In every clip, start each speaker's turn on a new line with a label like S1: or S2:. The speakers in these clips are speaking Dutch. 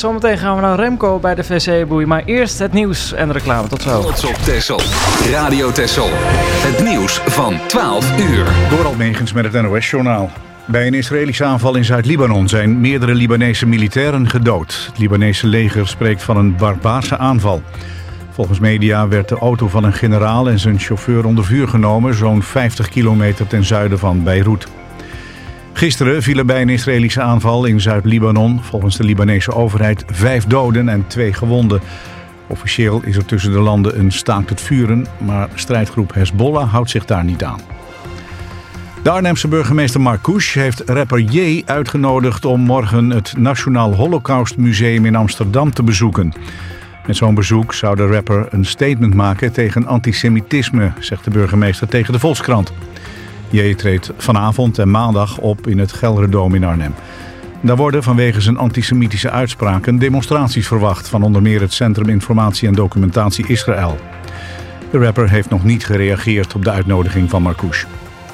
S1: Zometeen gaan we naar Remco bij de VC-boei. Maar eerst het nieuws en de reclame. Tot zo.
S2: Trots op Texel. Radio Texel. Het nieuws van 12 uur.
S3: Dorald Megens met het NOS-journaal. Bij een Israëlische aanval in Zuid-Libanon zijn meerdere Libanese militairen gedood. Het Libanese leger spreekt van een barbaarse aanval. Volgens media werd de auto van een generaal en zijn chauffeur onder vuur genomen, zo'n 50 kilometer ten zuiden van Beirut. Gisteren vielen bij een Israëlische aanval in Zuid-Libanon volgens de Libanese overheid 5 doden en 2 gewonden. Officieel is er tussen de landen een staakt het vuren, maar strijdgroep Hezbollah houdt zich daar niet aan. De Arnhemse burgemeester Marcouch heeft rapper J uitgenodigd om morgen het Nationaal Holocaust Museum in Amsterdam te bezoeken. Met zo'n bezoek zou de rapper een statement maken tegen antisemitisme, zegt de burgemeester tegen de Volkskrant. J treedt vanavond en maandag op in het Gelderdoom in Arnhem. Daar worden vanwege zijn antisemitische uitspraken demonstraties verwacht van onder meer het Centrum Informatie en Documentatie Israël. De rapper heeft nog niet gereageerd op de uitnodiging van Marcouch.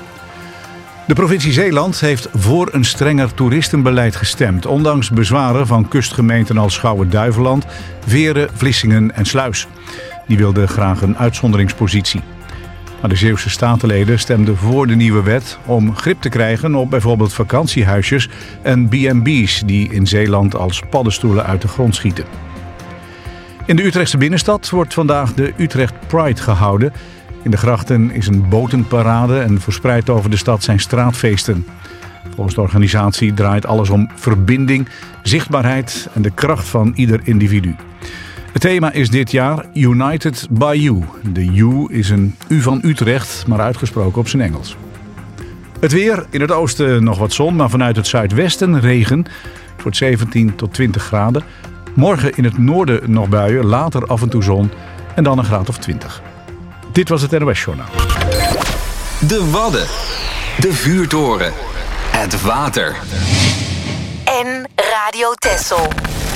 S3: De provincie Zeeland heeft voor een strenger toeristenbeleid gestemd, ondanks bezwaren van kustgemeenten als Schouwen-Duiveland, Veren, Vlissingen en Sluis. Die wilden graag een uitzonderingspositie. Maar de Zeeuwse statenleden stemden voor de nieuwe wet om grip te krijgen op bijvoorbeeld vakantiehuisjes en B&B's die in Zeeland als paddenstoelen uit de grond schieten. In de Utrechtse binnenstad wordt vandaag de Utrecht Pride gehouden. In de grachten is een botenparade en verspreid over de stad zijn straatfeesten. Volgens de organisatie draait alles om verbinding, zichtbaarheid en de kracht van ieder individu. Het thema is dit jaar United by You. De U is een U van Utrecht, maar uitgesproken op zijn Engels. Het weer, in het oosten nog wat zon, maar vanuit het zuidwesten regen. Het wordt 17 tot 20 graden. Morgen in het noorden nog buien, later af en toe zon en dan een graad of 20. Dit was het NOS-journaal.
S2: De Wadden. De vuurtoren. Het water.
S4: En Radio Texel.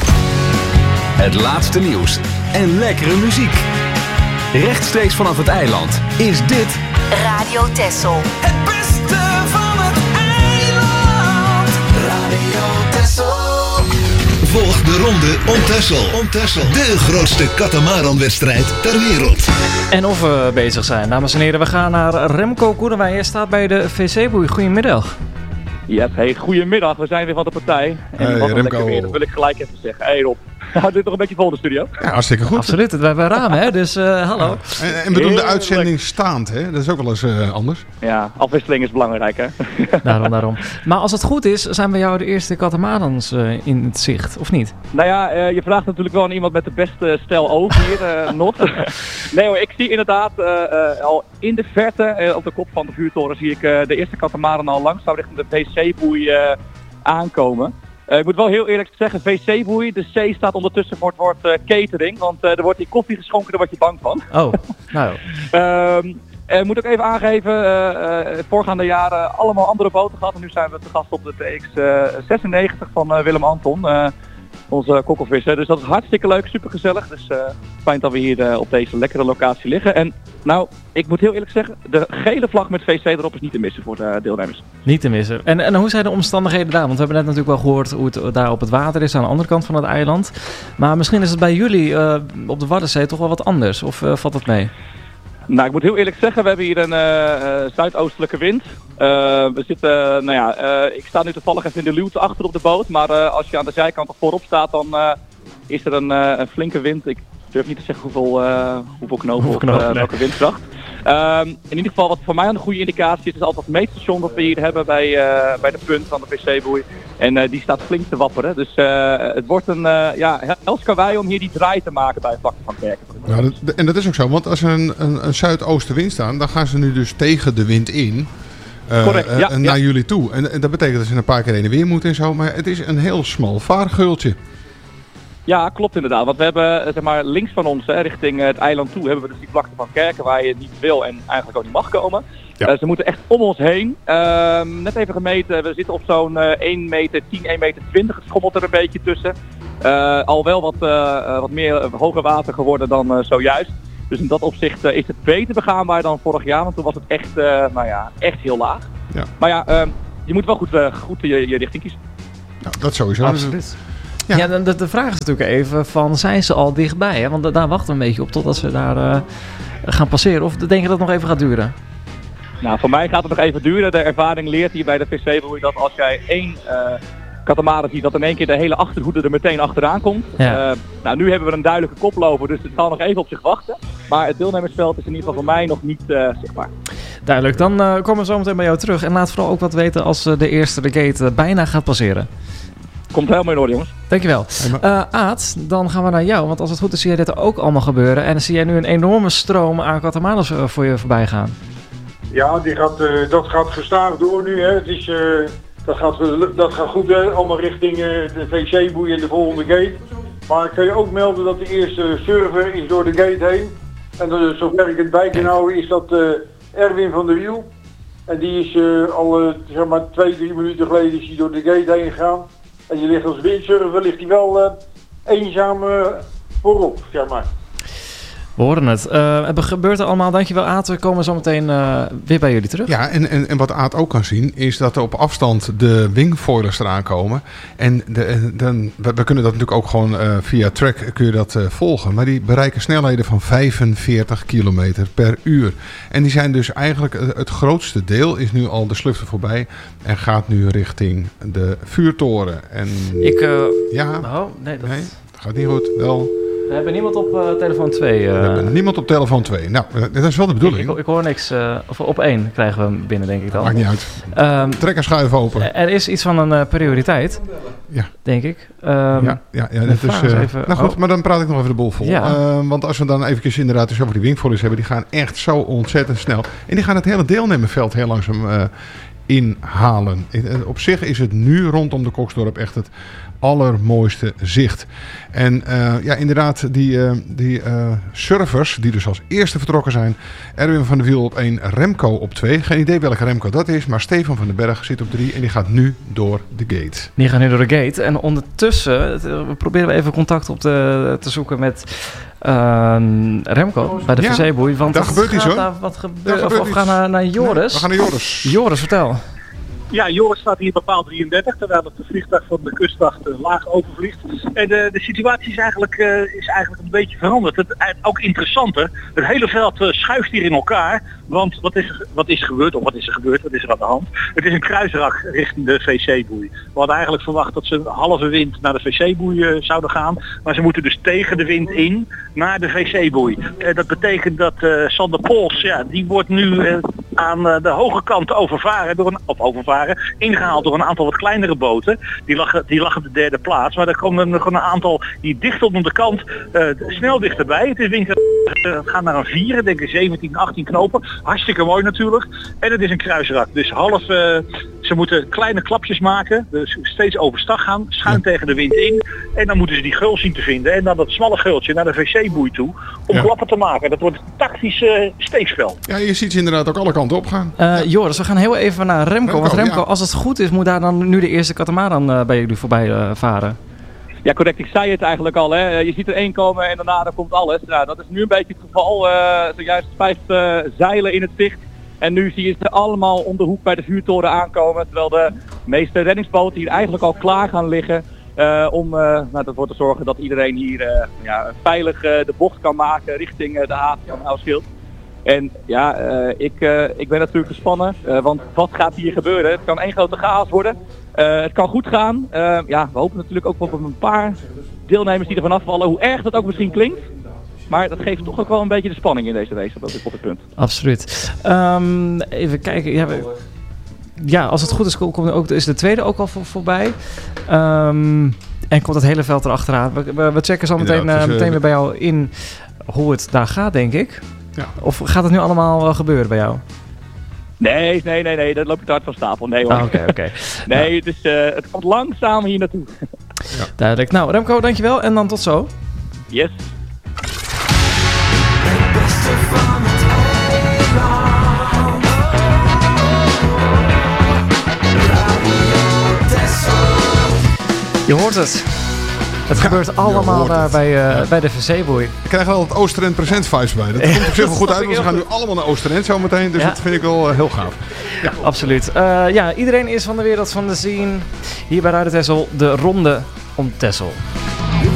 S2: Het laatste nieuws en lekkere muziek. Rechtstreeks vanaf het eiland is dit
S4: Radio Texel.
S5: Het beste van het eiland. Radio Texel.
S6: Volg de ronde om Texel. De grootste katamaranwedstrijd ter wereld.
S1: En of we bezig zijn, dames en heren. We gaan naar Remco Koerenwij. Hij staat bij de VC-boei. Goedemiddag.
S7: Yes, hey, goedemiddag. We zijn weer van de partij. En wat een lekker weer, dat wil ik gelijk even zeggen. Hey Rob, houdt dit nog een beetje vol de studio?
S8: Ja, hartstikke goed.
S1: Absoluut, we hebben ramen, hè? Dus hallo.
S8: Ja. En we doen de uitzending staand, hè? Dat is ook wel eens anders.
S7: Ja, afwisseling is belangrijk, hè?
S1: Daarom. Maar als het goed is, zijn we jou de eerste katamarans in het zicht, of niet?
S7: Nou ja, je vraagt natuurlijk wel aan iemand met de beste stijl ogen hier nog. Nee hoor, ik zie inderdaad al in de verte, op de kop van de vuurtoren, zie ik de eerste katamaran al langzaam richting de VC-boei aankomen. Ik moet wel heel eerlijk zeggen, VC-boei, de C staat ondertussen voor het woord catering, want er wordt hier koffie geschonken, daar word je bang van.
S1: Oh, nou.
S7: Ik moet ook even aangeven, voorgaande jaren allemaal andere boten gehad en nu zijn we te gast op de TX96 van Willem Anton, onze kokkelvisser. Dus dat is hartstikke leuk, super gezellig. Dus fijn dat we hier op deze lekkere locatie liggen. En nou, ik moet heel eerlijk zeggen, de gele vlag met VC erop is niet te missen voor de deelnemers.
S1: Niet te missen. En hoe zijn de omstandigheden daar? Want we hebben net natuurlijk wel gehoord hoe het daar op het water is aan de andere kant van het eiland. Maar misschien is het bij jullie op de Waddenzee toch wel wat anders. Of valt dat mee?
S7: Nou, ik moet heel eerlijk zeggen, we hebben hier een zuidoostelijke wind. We zitten, ik sta nu toevallig even in de luwte achter op de boot. Maar als je aan de zijkant of voorop staat, dan is er een flinke wind. Ik durf niet te zeggen hoeveel knopen of welke windkracht. In ieder geval, wat voor mij een goede indicatie is, is altijd het meetstation dat we hier hebben bij de punt van de VC-boei. En die staat flink te wapperen. Dus het wordt een hels karwei om hier die draai te maken bij het vlakte van Kerken.
S8: Ja, en dat is ook zo, want als er een zuidoostenwind staat, dan gaan ze nu dus tegen de wind in.
S7: Correct,
S8: naar jullie toe. En dat betekent dat ze een paar keer heen en weer moeten en zo. Maar het is een heel smal vaargeultje.
S7: Ja, klopt inderdaad. Want we hebben zeg maar, links van ons, richting het eiland toe, hebben we dus die vlakte van Kerken waar je niet wil en eigenlijk ook niet mag komen. Ja. Ze moeten echt om ons heen. Net even gemeten, we zitten op zo'n 1 meter 10, 1 meter 20. Het schommelt er een beetje tussen. Al wel wat meer hoger water geworden dan zojuist. Dus in dat opzicht is het beter begaanbaar dan vorig jaar, want toen was het echt heel laag. Ja. Maar ja, je moet wel goed je richting kiezen.
S8: Nou, dat sowieso.
S1: Absoluut. Ja, de vraag is natuurlijk even van, zijn ze al dichtbij? Hè? Want daar wachten we een beetje op totdat ze daar gaan passeren. Of denk je dat het nog even gaat duren?
S7: Nou, voor mij gaat het nog even duren. De ervaring leert hier bij de VC-boei dat als jij 1 katamaran ziet, dat in één keer de hele achterhoede er meteen achteraan komt.
S1: Ja.
S7: Nou, nu hebben we een duidelijke koploper, dus het zal nog even op zich wachten. Maar het deelnemersveld is in ieder geval voor mij nog niet zichtbaar.
S1: Duidelijk, dan komen we zo meteen bij jou terug. En laat vooral ook wat weten als de eerste de gate bijna gaat passeren.
S7: Komt helemaal in orde, jongens.
S1: Dankjewel. Aad, dan gaan we naar jou. Want als het goed is, zie jij dit ook allemaal gebeuren. En dan zie jij nu een enorme stroom aan katamarans voor je voorbij gaan.
S9: Ja, dat gaat gestaag door nu. Hè. Het is, dat gaat goed, hè. Allemaal richting de VC-boei en de volgende gate. Maar ik kan je ook melden dat de eerste server is door de gate heen. En zover ik het bij kan houden is dat Erwin van der Wiel. En die is al zeg maar 2-3 minuten geleden is hij door de gate heen gegaan. En die ligt als windsurfer, ligt hij wel eenzaam voorop, zeg maar.
S1: We horen het. Het gebeurt er allemaal. Dankjewel Aad. We komen zo meteen weer bij jullie terug.
S8: Ja, en wat Aad ook kan zien is dat er op afstand de wingfoilers eraan komen. En we kunnen dat natuurlijk ook gewoon via track kun je dat volgen. Maar die bereiken snelheden van 45 kilometer per uur. En die zijn dus eigenlijk, het grootste deel is nu al de Slufte voorbij. En gaat nu richting de vuurtoren. En ja,
S1: oh, nee, dat
S8: gaat niet goed. Wel.
S1: We hebben niemand op telefoon 2.
S8: We hebben niemand op telefoon 2. Nou, dat is wel de bedoeling.
S1: Ik hoor niks. Of op 1 krijgen we hem binnen, denk ik dan.
S8: Maakt niet uit. Trek en schuif open.
S1: Er is iets van een prioriteit.
S8: Ja.
S1: Denk ik.
S8: Ja, dat is even, nou goed, maar dan praat ik nog even de boel vol. Ja. Want als we dan eventjes inderdaad dus over die wingfoilers hebben, die gaan echt zo ontzettend snel. En die gaan het hele deelnemerveld heel langzaam inhalen. Op zich is het nu rondom de Koksdorp echt het allermooiste zicht. En inderdaad, die surfers die dus als eerste vertrokken zijn. Erwin van der Wiel op 1, Remco op 2. Geen idee welke Remco dat is, maar Stefan van den Berg zit op 3 en die gaat nu door de gate.
S1: Die gaan nu door de gate en ondertussen proberen we even contact op te zoeken met Remco bij de VC-boei. Want
S8: daar gebeurt iets hoor.
S1: Wat gebeurt? Of we gaan naar Joris.
S8: Nee, we gaan naar Joris.
S1: Joris, vertel.
S10: Ja, Joris staat hier op paal 33, terwijl het vliegtuig van de kustwacht laag overvliegt. En de situatie is eigenlijk een beetje veranderd. Het ook interessanter. Het hele veld schuift hier in elkaar. Want wat is er gebeurd? Of wat is er gebeurd? Wat is er aan de hand? Het is een kruisrak richting de VC-boei. We hadden eigenlijk verwacht dat ze een halve wind naar de VC-boei zouden gaan. Maar ze moeten dus tegen de wind in naar de VC-boei. Dat betekent dat Sander Pols, die wordt nu aan de hoge kant ingehaald door een aantal wat kleinere boten. Die lag op de derde plaats. Maar er komen nog een aantal die dicht op de kant snel dichterbij. Het is winkel. Het gaat naar een 4, denk ik 17, 18 knopen. Hartstikke mooi natuurlijk. En het is een kruisrak. Dus ze moeten kleine klapjes maken. Dus steeds overstag gaan. Schuin tegen de wind in. En dan moeten ze die geul zien te vinden. En dan dat smalle geultje naar de VC-boei toe. Om klappen te maken. Dat wordt een tactisch steekspel.
S8: Ja, je ziet ze inderdaad ook alle kanten op gaan.
S1: Joris, we gaan heel even naar Remco. Want Remco, als het goed is, moet daar dan nu de eerste katamaran bij jullie voorbij varen.
S7: Ja, correct. Ik zei het eigenlijk al. Hè. Je ziet er 1 komen en daarna komt alles. Nou, dat is nu een beetje het geval. Zojuist 5 zeilen in het zicht. En nu zie je ze allemaal om de hoek bij de vuurtoren aankomen. Terwijl de meeste reddingsboten hier eigenlijk al klaar gaan liggen. Om ervoor te zorgen dat iedereen hier veilig de bocht kan maken richting de haven van Oudschild. En ja, ik ben natuurlijk gespannen, want wat gaat hier gebeuren? Het kan één grote chaos worden. Het kan goed gaan. We hopen natuurlijk ook op een paar deelnemers die ervan afvallen, hoe erg dat ook misschien klinkt. Maar dat geeft toch ook wel een beetje de spanning in deze race op het punt.
S1: Absoluut. Even kijken. Ja, als het goed is, is de tweede ook al voorbij. En komt het hele veld erachteraan. We checken zo meteen weer bij jou in hoe het daar gaat, denk ik. Ja. Of gaat het nu allemaal gebeuren bij jou?
S7: Nee, dat loopt te hard van stapel. Nee hoor.
S1: Oké.
S7: Nee, dus het komt langzaam hier naartoe.
S1: Ja. Duidelijk. Nou, Remco, dankjewel en dan tot zo.
S7: Yes.
S1: Je hoort het. Het gebeurt allemaal daar bij de VC-boei.
S8: Ik krijg wel het Oosterend present vibes bij. Dat komt op zich wel goed uit, want we gaan nu allemaal naar Oosterend zo meteen. Dus dat vind ik wel heel gaaf.
S1: Ja, absoluut. Iedereen is van de wereld van de scene. Hier bij Radio Texel de ronde om Texel.